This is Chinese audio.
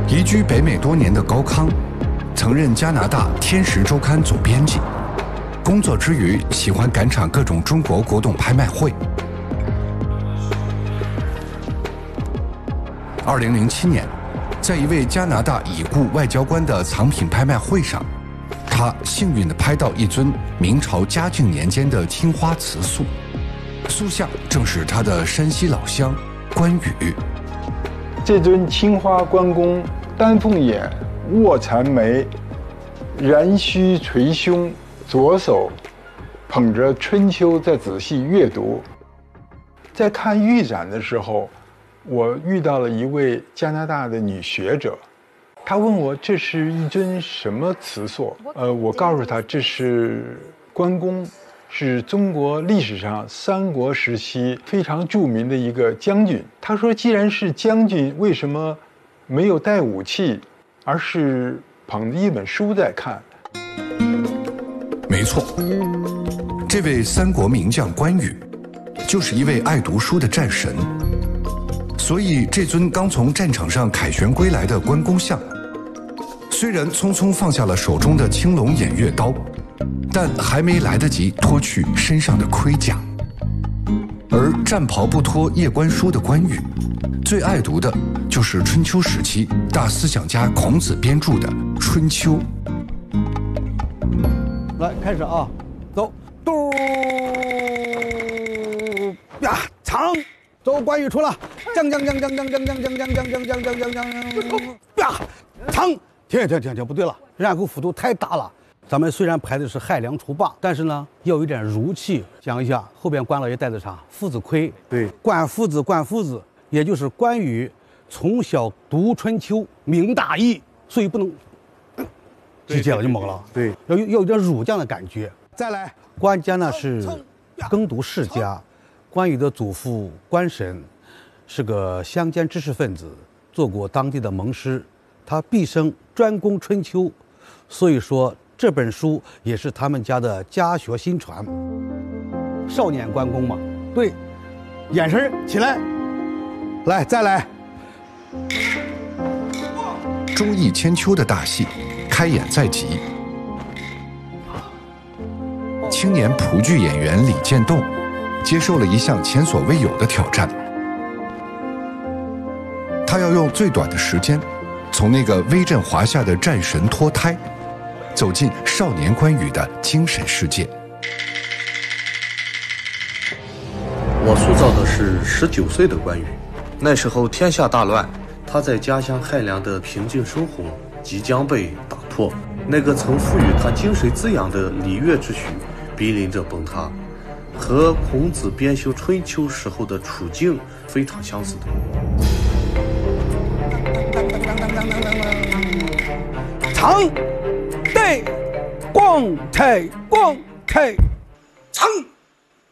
移居北美多年的高康，曾任加拿大《天时周刊》总编辑，工作之余喜欢赶场各种中国古董拍卖会。2007年，在一位加拿大已故外交官的藏品拍卖会上，他幸运地拍到一尊明朝嘉靖年间的青花瓷塑，塑像正是他的山西老乡关羽。 这尊青花关公，丹凤眼，卧蚕眉，髯须垂胸，左手捧着《春秋》在仔细阅读。在看预展的时候，我遇到了一位加拿大的女学者，她问我这是一尊什么瓷塑？我告诉她这是关公，是中国历史上三国时期非常著名的一个将军。她说，既然是将军，为什么没有带武器，而是捧着一本书在看？ 没错，这位三国名将关羽，就是一位爱读书的战神。所以这尊刚从战场上凯旋归来的关公像，虽然匆匆放下了手中的青龙偃月刀，但还没来得及脱去身上的盔甲。而战袍不脱夜观书的关羽，最爱读的就是春秋时期大思想家孔子编著的《春秋》。 来，开始啊，走，嘟呀，长，走，关羽出了，将呀，长，停，不对了，然后幅度太大了。咱们虽然排的是亥良除霸，但是呢，要有点儒气。讲一下，后边关老爷戴的啥？夫子盔。 对， 关夫子，也就是关羽从小读春秋，明大义，所以不能直接了就猛了。 对， 要有点儒将的感觉。再来，关家呢是耕读世家，关羽的祖父关神是个乡间知识分子，做过当地的盟师，他毕生专攻春秋，所以说这本书也是他们家的家学新传。少年关公嘛，对，眼神起来，来再来。 忠义千秋的大戏开演在即，青年蒲剧演员李建栋接受了一项前所未有的挑战，他要用最短的时间，从那个威震华夏的战神脱胎，走进少年关羽的精神世界。 我塑造的是19岁的关羽，那时候天下大乱，他在家乡亥良的平静生活即将被打破，那个曾赋予他精神滋养的礼乐秩序濒临着崩塌，和孔子编修《春秋》时候的处境非常相似的。 长，对，光太，长。